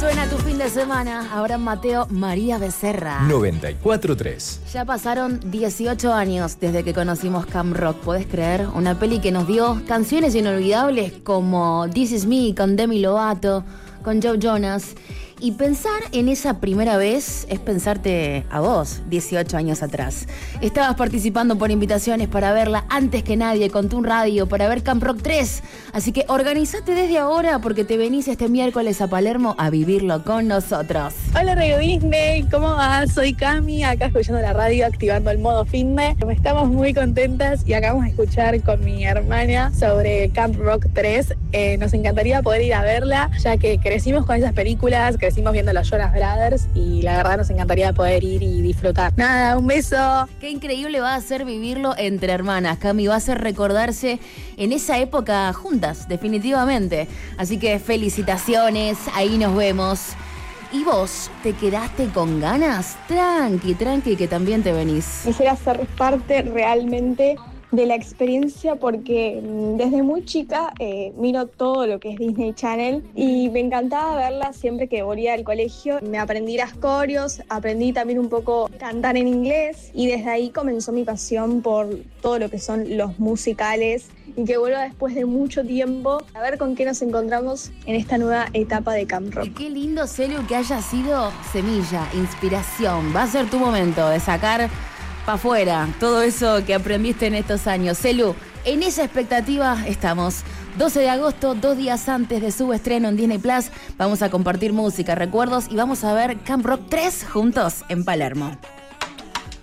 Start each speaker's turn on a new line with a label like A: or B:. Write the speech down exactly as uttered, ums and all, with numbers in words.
A: Suena tu fin de semana. Abraham Mateo, María Becerra.
B: noventa y cuatro tres.
A: Ya pasaron dieciocho años desde que conocimos Camp Rock. ¿Podés creer? Una peli que nos dio canciones inolvidables como This Is Me con Demi Lovato, con Joe Jonas. Y pensar en esa primera vez es pensarte a vos, dieciocho años atrás. Estabas participando por invitaciones para verla antes que nadie con Toon Radio, para ver Camp Rock tres. Así que organizate desde ahora porque te venís este miércoles a Palermo a vivirlo con nosotros.
C: Hola Radio Disney, ¿cómo vas? Soy Cami, acá escuchando la radio, activando el modo fitness. Estamos muy contentas y acabamos de escuchar con mi hermana sobre Camp Rock tres. Eh, nos encantaría poder ir a verla, ya que crecimos con esas películas, crecimos viendo los Jonas Brothers y la verdad nos encantaría poder ir y disfrutar. Nada, un beso.
A: Qué increíble va a ser vivirlo entre hermanas, Cami. Va a ser recordarse en esa época juntas, definitivamente. Así que felicitaciones, ahí nos vemos. ¿Y vos, te quedaste con ganas? Tranqui, tranqui, que también te venís.
D: Quisiera ser parte realmente de la experiencia porque desde muy chica eh, miro todo lo que es Disney Channel y me encantaba verla siempre que volvía al colegio. Me aprendí las coreos, aprendí también un poco cantar en inglés y desde ahí comenzó mi pasión por todo lo que son los musicales y que vuelva después de mucho tiempo a ver con qué nos encontramos en esta nueva etapa de Camp Rock.
A: Y qué lindo, Celu, que haya sido semilla, inspiración. Va a ser tu momento de sacar para afuera todo eso que aprendiste en estos años. Celu, en esa expectativa estamos. doce de agosto, dos días antes de su estreno en Disney Plus, vamos a compartir música, recuerdos y vamos a ver Camp Rock tres juntos en Palermo.